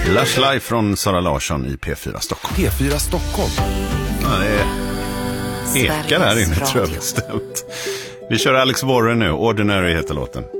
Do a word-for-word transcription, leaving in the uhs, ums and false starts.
Lush Life från Sara Larsson i P fyra Stockholm. P fyra Stockholm. Ja, det är ekar här inne, tror jag bestämt. Vi kör Alex Warren nu. Ordinary heter låten.